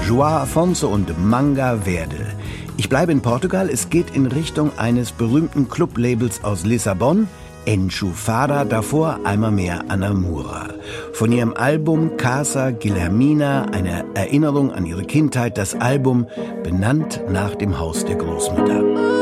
João Afonso und Manga Verde. Ich bleibe in Portugal, es geht in Richtung eines berühmten Clublabels aus Lissabon, Enchufada, davor einmal mehr Anamura. Von ihrem Album Casa Guilhermina, eine Erinnerung an ihre Kindheit, das Album benannt nach dem Haus der Großmutter.